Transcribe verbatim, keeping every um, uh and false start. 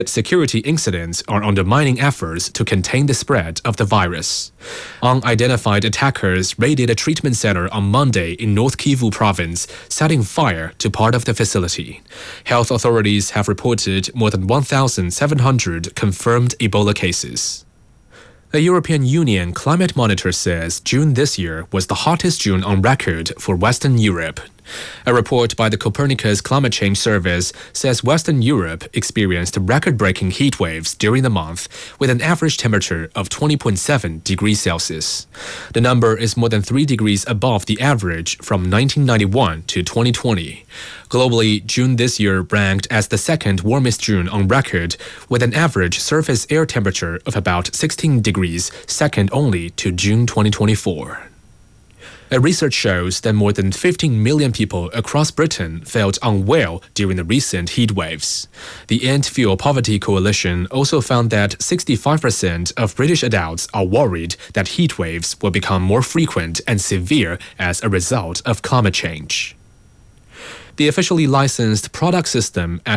security incidents are undermining efforts to contain the spread of the virus. Unidentified attackers raided a treatment center on Monday in North Kivu province, setting fire to part of the facility. Health authorities have reported more than one thousand seven hundred confirmed Ebola cases. A European Union climate monitor says June this year was the hottest June on record for Western Europe. A report by the Copernicus Climate Change Service says Western Europe experienced record-breaking heat waves during the month, with an average temperature of twenty point seven degrees Celsius. The number is more than three degrees above the average from nineteen ninety-one to twenty twenty. Globally, June this year ranked as the second warmest June on record, with an average surface air temperature of about sixteen degrees, second only to June twenty twenty-four. A research shows that more than fifteen million people across Britain felt unwell during the recent heat waves. The End Fuel Poverty Coalition also found that sixty-five percent of British adults are worried that heat waves will become more frequent and severe as a result of climate change. The officially licensed product system at